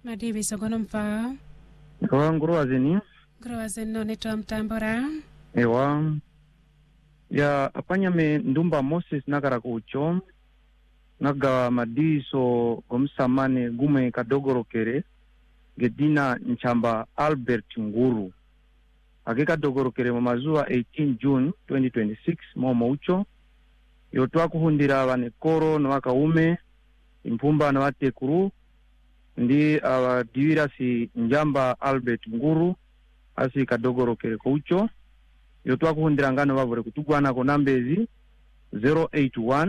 Madivi sogono mfa. Kwa nguruwa zini. Nguruwa zino neto mtambora. Ewa. Ya apanya me ndumba Moses nagara kucho. Naga madiso gomsamane gume kadogoro kere. Gedina nchamba Albert Nguru. Ageka dogoro kere mamazua 18 June 2026 momo ucho. Yotwa kuhundira wane koro na waka ume. Impumba na wate kuru. Ndi divira si njamba Albert Nguru. Asi kadogoro kere kucho. Yotwa kuhundira ngano wabure kutugwana konambezi 081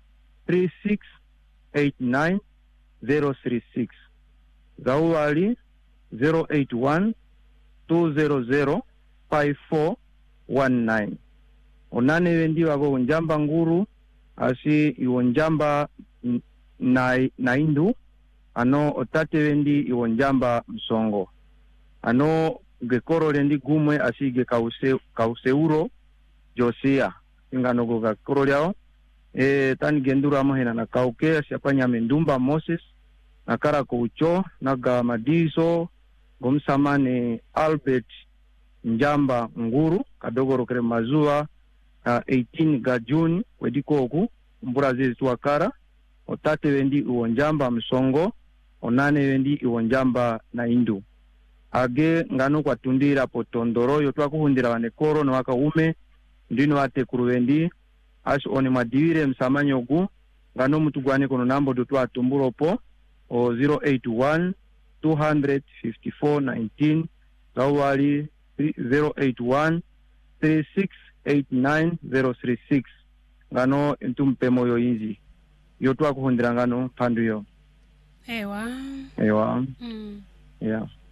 3689 036. Zawali 081 200 5419. Onane wendi wako njamba Nguru. Asi iwo njamba na indu. Ano otate wendi iwo njamba Msongo. Ano gekoro lendi gumwe asige kauseuro Josia. Ingano go gekoro liao. Tani gendura mohena na kauke asiapanya mendumba Moses. Nakara kucho naga madiso gomsamane Albert njamba Nguru kadogoro kere mazua 18 ga June wedikoku mbura zizi tuwakara. Otate wendi uo njamba Msongo. Onane wendi uo njamba na indu. Age ngano kwa tundira potondoro yotwa kuhundira wanekoro na waka ume. Ndino wate kuruwendi. Asu one madiwire msamanyogu. Ngano mutugwane kono nambo dutwa atumburo po. O 081 254 19. Zawali 081 3689 036. Ngano entumpe moyo inzi. Yotwa kuhundira ngano pandu yo. Ewa. Yeah.